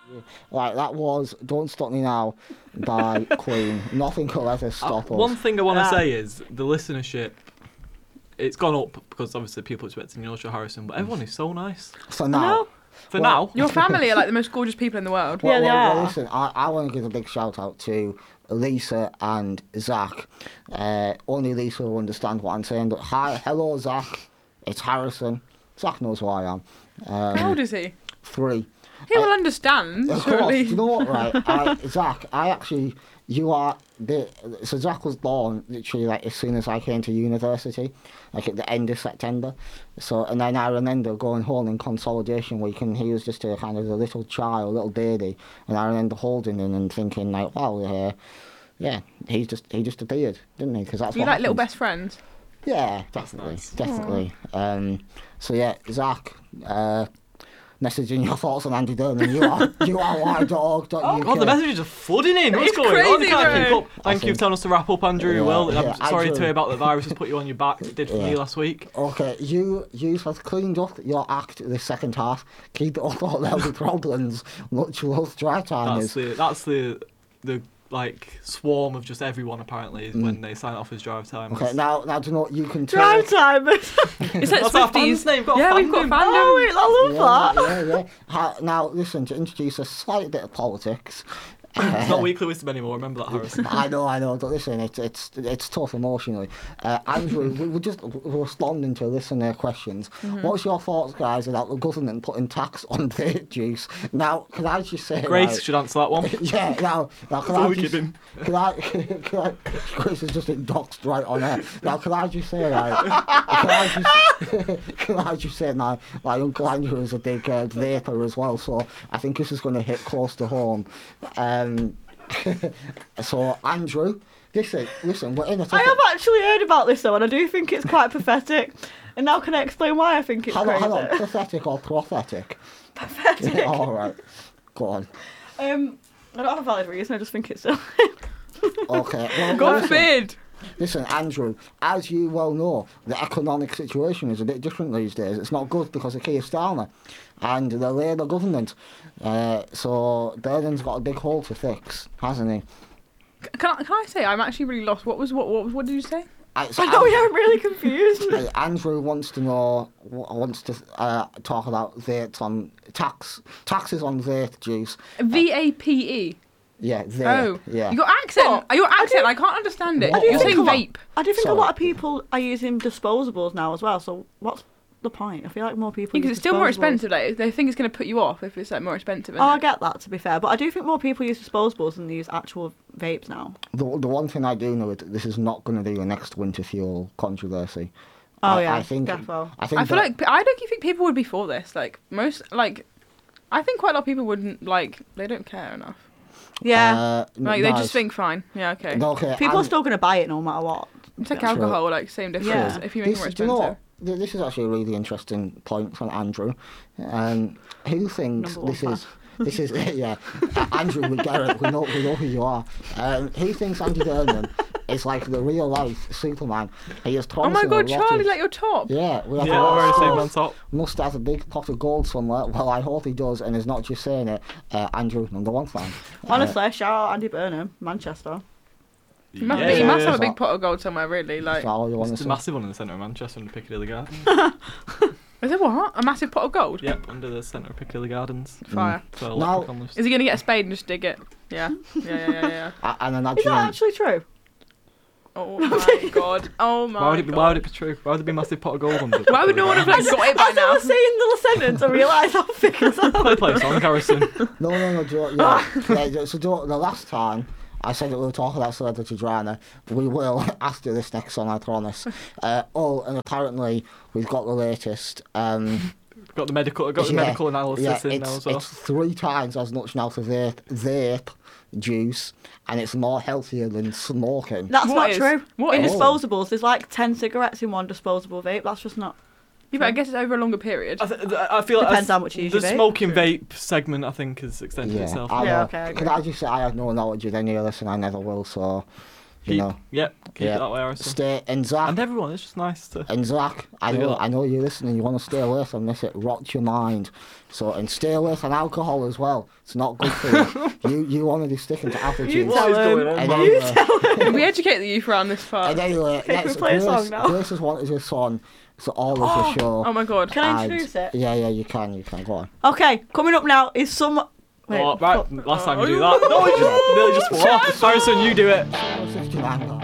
Like, that was Don't Stop Me Now by Queen. Nothing could ever stop us. One thing I want to say is the listenership, it's gone up because obviously people expecting Joshua Harrison, but everyone is so nice. So now... For now. Your family are like the most gorgeous people in the world. Yeah, they are. Listen, I want to give a big shout out to Lisa and Zach. Only Lisa will understand what I'm saying, but hello, Zach. It's Harrison. Zach knows who I am. How old is he? 3. He will understand, Of surely. course, you know what, right? Zach, so Zach was born literally like as soon as I came to university, like at the end of September. So, and then I remember going home in consolidation week, and he was just a kind of a little child, little baby, and I remember holding him and thinking like, wow, yeah, he just appeared, didn't he? Because that's You what like happens. little best friends? Yeah, definitely, nice. definitely. So yeah, Zach, messaging your thoughts on Andy Durham. You are why.org.uk. God, the messages are flooding in. What's It's going on? crazy, I can't keep bro. up. Thank you for telling us to wrap up, Andrew. Yeah, Well, yeah, I'm sorry to Andrew. hear about the virus has put you on your back. It did for me last week. Okay, you have cleaned up your act this second half. Keep it up, or there'll be problems. Much love, dry timers. That's the like swarm of just everyone apparently is when they sign off as drive time. Okay, now do you know what you can tell. Drive timers. It's like That's our Swifties. fans' name. Yeah, we've got fandom. Oh, wait, I love that. Yeah. Now, listen, to introduce a slight bit of politics. It's not weekly wisdom anymore. Remember that, Harrison. I know, but listen, it's tough emotionally. Andrew, we're responding to listener questions. What's your thoughts, guys, about the government putting tax on vape juice? Now, can I just say, Grace should answer that one. yeah, now can all I we just, kidding. can I, Grace is just doxed right on air. Now, can I just say, can I just say, my Uncle Andrew is a big vaper as well, so I think this is going to hit close to home. So, Andrew, listen, we're in a I have actually heard about this though, and I do think it's quite pathetic. And now can I explain why I think it's crazy? Hang on, pathetic or prophetic? Pathetic. All right, go on. I don't have a valid reason, I just think it's silly. Okay, well, God listen. forbid. Listen, Andrew, as you well know, the economic situation is a bit different these days. It's not good because of Keir Starmer and the Labour government. So Burnham's got a big hole to fix, hasn't he? Can I say I'm actually really lost? What did you say? So I know, yeah, I'm really confused. Andrew wants to talk about vapes on taxes on vape juice. VAPE. Yeah, vape. Oh, yeah. Your accent. What? Your accent. I can't understand it. What? You're saying a lot- vape. I do think Sorry. a lot of people are using disposables now as well, so what's the point? I feel like more people Because use it's still more disposables. expensive. Like, they think it's going to put you off if it's like more expensive. Oh, I get that, to be fair, but I do think more people use disposables than use actual vapes now. The one thing I do know is that this is not going to be the next winter fuel controversy. Oh, I think defo. I think I feel that- like I don't think people would be for this. Like I think quite a lot of people wouldn't they don't care enough. Yeah. Like they just think fine. Yeah, okay. Okay, People are and- still going to buy it no matter what. It's like True. alcohol, like same difference. Yeah. If you make it more do you know expensive. what? This is actually a really interesting point from Andrew. Who thinks Number one this is yeah, Andrew, we get it. We know who you are. Who thinks Andy Burnham is like the real life Superman? He is Oh my promising god, a lot Charlie, of- like your top. yeah, we have Yeah, a lot we're of the same stuff. on top. Must have a big pot of gold somewhere. Well, I hope he does, and is not just saying it. Andrew, number one fan. Honestly, shout out Andy Burnham, Manchester. He must, Yeah, he must have a is big that- pot of gold somewhere, really. Like, Is that all you want It's to a say? massive one in the centre of Manchester under Piccadilly Gardens. is it what? A massive pot of gold? Yep, under the centre of Piccadilly Gardens. Fire. So Now- electric on the- Is he going to get a spade and just dig it? Yeah. Yeah. And Is imagine that actually true? Oh my god. Oh my Why would it be? god. Why would it be true? Why would there be a massissive pot of gold under? Why would no one have like got it by As I now? was saying the sentence, I realised how figures out. Play a song, Harrison. No, Joe, yeah. So Joe, the last time I said that we were talking about celebrity drama, we will after this next song, I promise. And apparently we've got the latest. Got the medical analysis in now as well. It's 3 times as much now for vape juice, and it's more healthier than smoking. That's What not is? true. What in is? disposables, there's like 10 cigarettes in one disposable vape. That's just not. Yeah, but I guess it's over a longer period. I feel like Depends how much you use the your vape. smoking vape segment, I think, has extended Yeah, itself. I Yeah, know. okay, I agree. Can I just say I have no knowledge of any of this, and I never will. So, Yep, keep Yeah. it that way, Harrison. Stay, and Zach, And everyone, it's just nice to. and Zach, I Do know, that. I know you're listening. You want to stay away from this. It rots your mind. So, and stay away from alcohol as well. It's not good for you. You want to be sticking to apple You juice. tell What is him. going on, And man? anyway, We educate the youth around this part. and anyway, Okay, can we play a song now? Grace has wanted a song, so all of the show. Oh my god. Can I and- introduce it? Yeah, you can go on. Okay, coming up now is some. Wait, Oh, right, fuck. last time you do that. No, just swore off. Harrison, you do it. 59.